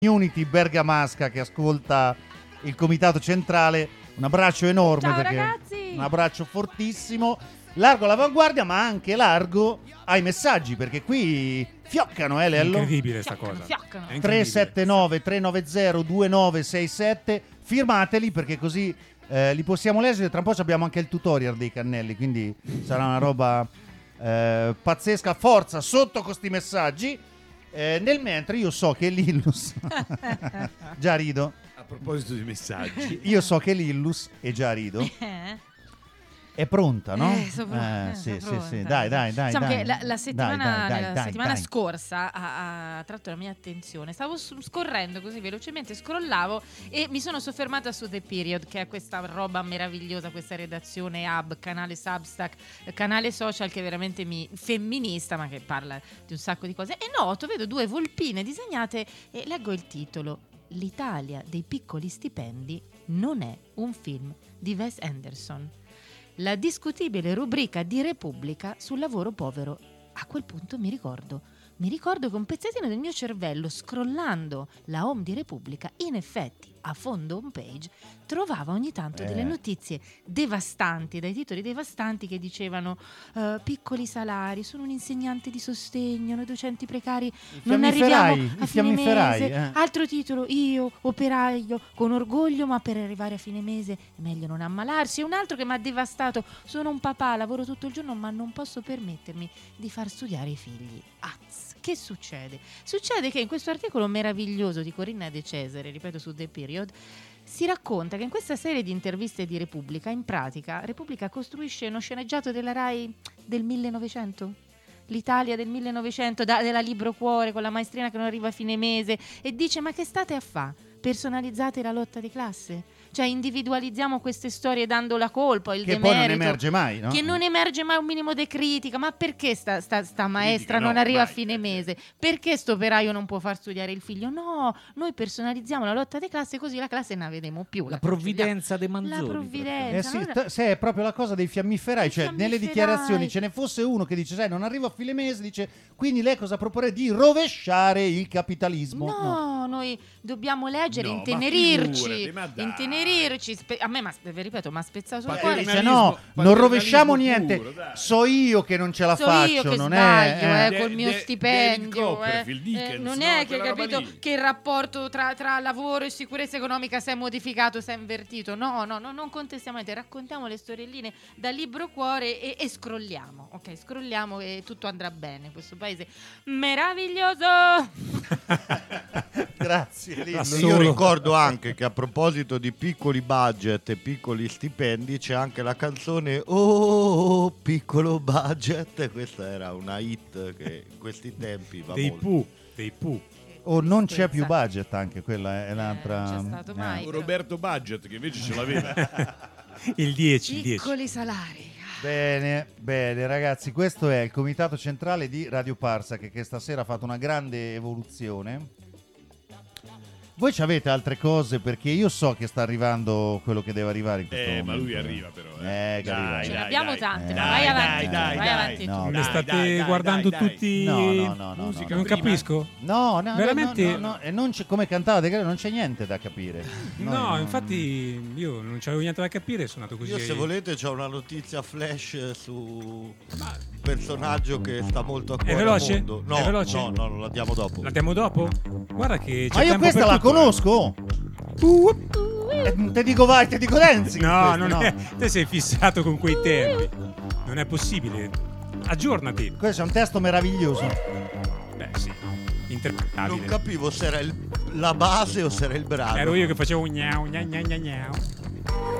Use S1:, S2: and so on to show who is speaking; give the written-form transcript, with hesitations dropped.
S1: community bergamasca che ascolta il comitato centrale. Un abbraccio enorme.
S2: Ciao
S1: perché
S2: ragazzi.
S1: Un abbraccio fortissimo. Largo all'avanguardia, ma anche largo ai messaggi, perché qui fioccano, Lello?
S3: Incredibile sta cosa.
S2: Fioccano.
S3: È incredibile.
S1: 379 390 2967. Firmateli, perché così li possiamo leggere. Tra un po' abbiamo anche il tutorial dei cannelli, quindi sarà una roba pazzesca. Forza sotto questi messaggi. Nel mentre io so che Lillus già rido.
S4: A proposito di messaggi,
S1: Io so che Lillus, e già rido, è pronta, no?
S2: Sì.
S1: Dai.
S2: Diciamo
S1: dai.
S2: che la settimana,
S1: Dai,
S2: settimana
S1: dai.
S2: scorsa ha tratto la mia attenzione. Stavo scorrendo così velocemente, scrollavo e mi sono soffermata su The Period, che è questa roba meravigliosa, questa redazione hub, canale Substack, canale social che veramente femminista, ma che parla di un sacco di cose. E vedo due volpine disegnate e leggo il titolo: L'Italia dei piccoli stipendi non è un film di Wes Anderson. La discutibile rubrica di Repubblica sul lavoro povero. A quel punto mi ricordo che un pezzettino del mio cervello, scrollando la home di Repubblica, in effetti a fondo home page trovava ogni tanto delle notizie devastanti, dai titoli devastanti che dicevano piccoli salari, sono un insegnante di sostegno, noi docenti precari non arriviamo a fine mese. Altro titolo: io operaio con orgoglio, ma per arrivare a fine mese è meglio non ammalarsi. Un altro che mi ha devastato: sono un papà, lavoro tutto il giorno ma non posso permettermi di far studiare i figli. Che succede? Succede che in questo articolo meraviglioso di Corinna De Cesare, ripeto, su The Period, si racconta che in questa serie di interviste di Repubblica, in pratica, Repubblica costruisce uno sceneggiato della Rai del 1900? L'Italia del 1900, della Libro Cuore, con la maestrina che non arriva a fine mese, e dice: ma che state a fa'? Personalizzate la lotta di classe? Cioè individualizziamo queste storie dando la colpa, il
S1: che
S2: demerito,
S1: poi non emerge mai, no?
S2: che non emerge mai un minimo di critica. Ma perché sta maestra non arriva a fine mese? Perché sto operaio non può far studiare il figlio? No, noi personalizziamo la lotta di classe, così la classe ne vedremo più.
S5: La provvidenza dei Manzoni.
S2: La provvidenza.
S1: Se è proprio la cosa dei fiammiferai, cioè nelle dichiarazioni ce ne fosse uno che dice: sai, non arrivo a fine mese, dice, quindi lei cosa propone? Di rovesciare il capitalismo.
S2: No, noi dobbiamo leggere,
S4: No,
S2: intenerirci.
S4: ma dai.
S2: A me, ripeto, mi ha spezzato sul
S1: Dice,
S2: cuore.
S1: no, non rovesciamo niente.
S4: puro, dai.
S1: So io che non ce la
S2: So
S1: faccio,
S2: io che
S1: non
S2: sbaglio,
S1: è
S2: col mio stipendio.
S4: David Copperfield, Dickens,
S2: Non è che,
S4: quella roba
S2: capito,
S4: lì.
S2: che il rapporto tra lavoro e sicurezza economica si è modificato, si è invertito. No, non contestiamo niente, raccontiamo le storielline dal Libro Cuore e scrolliamo. Ok, scrolliamo e tutto andrà bene. Questo paese meraviglioso.
S1: Grazie, Lillo.
S6: Io ricordo anche che a proposito di piccoli budget e piccoli stipendi c'è anche la canzone Oh piccolo budget. Questa era una hit che in questi tempi va molto.
S3: Dei Pooh.
S1: O non c'è più budget, anche quella è un'altra.
S2: Non c'è stato mai.
S4: Roberto Budget che invece ce l'aveva.
S3: Il 10.
S2: Piccoli salari.
S1: Bene ragazzi, questo è il comitato centrale di Radio Parsa che stasera ha fatto una grande evoluzione. Voi ci avete altre cose? Perché io so che sta arrivando quello che deve arrivare in questo momento.
S4: Ma lui arriva però.
S1: Che arriva.
S2: Ce ne abbiamo tante, ma
S4: Dai,
S2: vai avanti.
S4: dai,
S2: vai
S4: dai.
S2: avanti
S1: No,
S2: tu.
S3: Mi state guardando tutti?
S1: No.
S3: Non capisco.
S1: No,
S3: Veramente?
S1: no. E non c'è, come cantavate, non c'è niente da capire.
S3: No, infatti io non c'avevo niente da capire, sono nato così.
S6: Io se volete c'ho una notizia flash su un personaggio che sta molto a cuore
S3: È veloce?
S6: al mondo.
S3: È veloce?
S6: No, la diamo dopo.
S3: La diamo dopo? Guarda che c'è
S1: Ma io
S3: tempo
S1: questa
S3: per
S1: la
S3: tutto,
S1: conosco. Te dico vai, te dico Dancing.
S3: No,
S1: questo,
S3: non è. Te sei fissato con quei tempi. Non è possibile. Aggiornati.
S1: Questo è un testo meraviglioso.
S3: Beh, sì. Interpretabile.
S6: Non capivo se era la base o se era il brano.
S3: Ero io che facevo gnau gnau gnau gnau gnau.